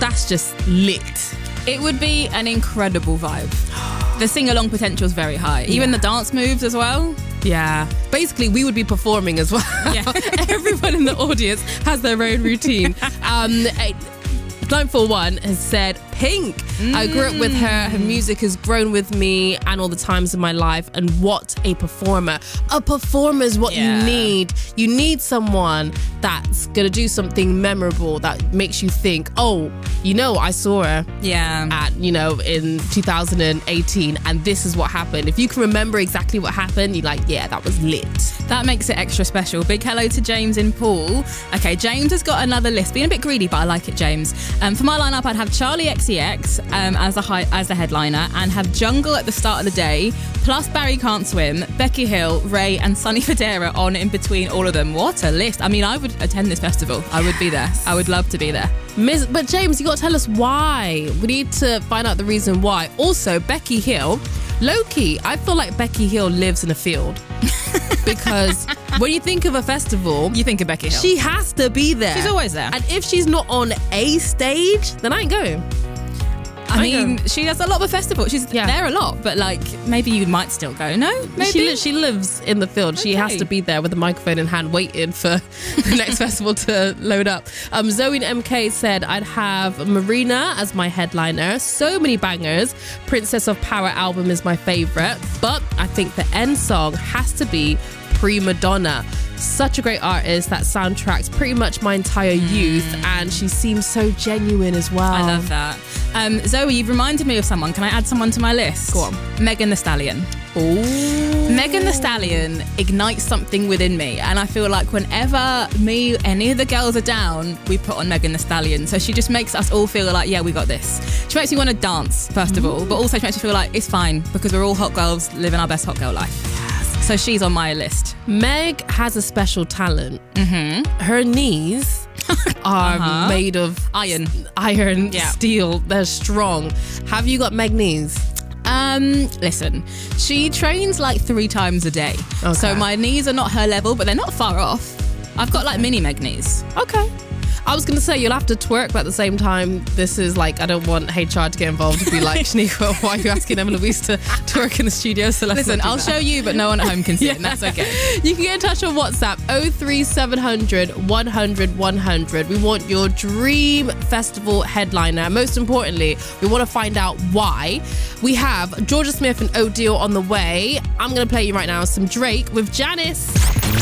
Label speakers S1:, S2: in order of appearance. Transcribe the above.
S1: That's just lit.
S2: It would be an incredible vibe. The sing-along potential is very high. Even the dance moves as well.
S1: Yeah. Basically, we would be performing as well.
S2: Yeah.
S1: Everyone in the audience has their own routine. 941 has said, Pink. I grew up with her. Her music has grown with me and all the times in my life. And what a performer. A performer is what you need. You need someone that's going to do something memorable that makes you think, oh, you know, I saw her at, you know, in 2018 and this is what happened. If you can remember exactly what happened, you're like, yeah, that was lit.
S2: That makes it extra special. Big hello to James in Poole. Okay, James has got another list. Being a bit greedy, but I like it, James. For my lineup, I'd have Charlie XCX as the headliner and have Jungle at the start of the day, plus Barry Can't Swim, Becky Hill, Ray and Sonny Fodera on in between all of them. What a list. I mean, I would attend this festival. I would be there. I would love to be there.
S1: But James, you got to tell us why. We need to find out the reason why. Also, Becky Hill, low-key, I feel like Becky Hill lives in a field. Because when you think of a festival,
S2: you think of Becky Hill.
S1: She has to be there.
S2: She's always there.
S1: And if she's not on a stage, then I ain't going.
S2: I mean, she does a lot of festivals. She's there a lot, but like maybe you might still go. No, maybe
S1: she lives in the field. Okay. She has to be there with the microphone in hand, waiting for the next festival to load up. Zoe and MK said I'd have Marina as my headliner. So many bangers. Princess of Power album is my favorite, but I think the end song has to be Prima Donna. Such a great artist that soundtracks pretty much my entire youth, and she seems so genuine as well.
S2: I love that. Zoe, you've reminded me of someone. Can I add someone to my list?
S1: Go on.
S2: Megan Thee Stallion.
S1: Ooh.
S2: Megan Thee Stallion ignites something within me, and I feel like whenever any of the girls are down, we put on Megan Thee Stallion. So she just makes us all feel like, yeah, we got this. She makes me want to dance, first of all, but also she makes me feel like it's fine because we're all hot girls living our best hot girl life. So she's on my list.
S1: Meg has a special talent. Her knees are made of iron, steel. They're strong. Have you got Meg knees?
S2: Listen, she trains like 3 times a day. Okay. So my knees are not her level, but they're not far off. I've got like mini Meg knees.
S1: Okay. I was going to say, you'll have to twerk, but at the same time, this is like, I don't want HR to get involved to be like, Shaniqua, why are you asking Emma Louise to twerk in the studio? So
S2: listen, I'll show you, but no one at home can see it, and that's okay.
S1: You can get in touch on WhatsApp, 03700 100 100. We want your dream festival headliner. Most importantly, we want to find out why. We have Georgia Smith and O'Deal on the way. I'm going to play you right now some Drake with Janice.